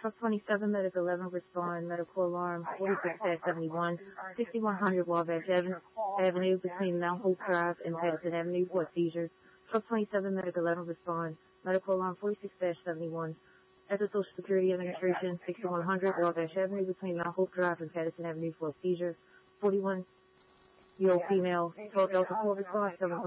Truck 27, Medic 11, respond. Medical alarm 46-71, 6100 Wabash Avenue between Mount Hope Drive and Patterson Avenue for seizures. Truck 27, Medic 11, respond. Medical alarm 46-71. At the Social Security Administration, 6100 Wabash Avenue between Mount Hope Drive and Patterson Avenue for seizures. 41-year-old female, 12 Delta 4 response, 7.